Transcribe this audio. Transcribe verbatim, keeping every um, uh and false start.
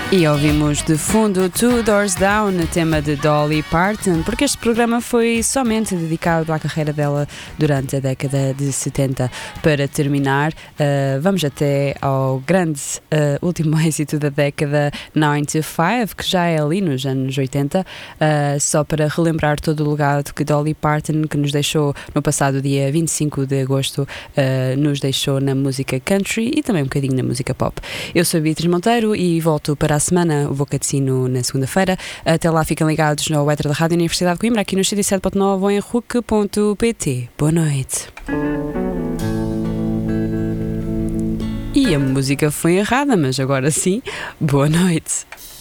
E ouvimos de fundo Two Doors Down, tema de Dolly Parton, porque este programa foi somente dedicado à carreira dela durante a década de setenta. Para terminar, uh, vamos até ao grande uh, último êxito da década, nine to five, que já é ali nos anos oitenta, uh, só para relembrar todo o legado que Dolly Parton, que nos deixou no passado dia vinte e cinco de agosto, uh, nos deixou na música country e também um bocadinho na música pop. Eu sou a Beatriz Monteiro e volto para a semana, o Boca de Sino na segunda-feira. Até lá, fiquem ligados no Etra da Rádio Universidade de Coimbra, aqui no cento e sete ponto nove ou em ruc ponto pt. Boa noite. E a música foi errada, mas agora sim, boa noite.